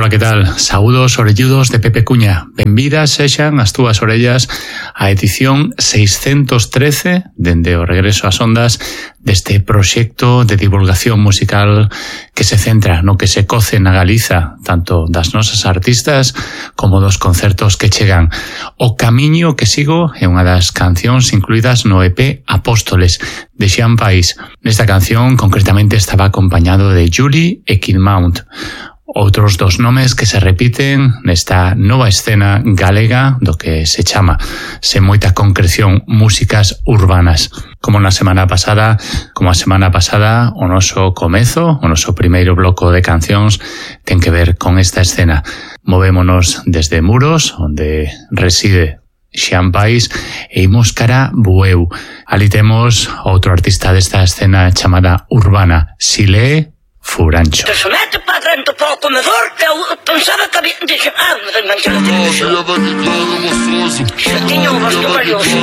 Ola, que tal? Saúdos orelludos de Pepe Cuña. Benvidas sexan as túas orellas a edición 613 dende o regreso ás ondas deste proxecto de divulgación musical que se centra no que se coce na Galiza, tanto das nosas artistas como dos concertos que chegan. O camiño que sigo é unha das cancións incluídas no EP Apóstoles de Sean Pais. Nesta canción concretamente estaba acompañado de Julie e Kid Mount. Outros dos nomes que se repiten nesta nova escena galega do que se chama, sen moita concreción, músicas urbanas. Como a semana pasada, o noso comezo, o noso primeiro bloco de cancións ten que ver con esta escena. Movémonos desde Muros, onde reside Sean Pais, e imos cara Bueu. Ali temos outro artista desta escena chamada urbana, Silé Furancho. Que se mete para dentro para o comedor, que eu pensaba que había... Dixo, mas enganchado. Xa tiña un rosto valioso.